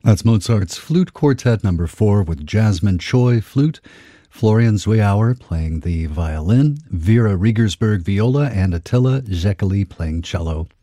That's Mozart's Flute Quartet number 4 with Jasmine Choi flute, Florian Zwiauer playing the violin, Vera Riegersberg viola, and Attila Zekeli playing cello.